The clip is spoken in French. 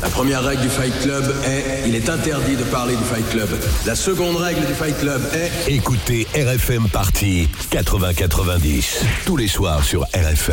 La première règle du Fight Club est il est interdit de parler du Fight Club. La seconde règle du Fight Club est écoutez RFM Party 80-90 tous les soirs sur RFM.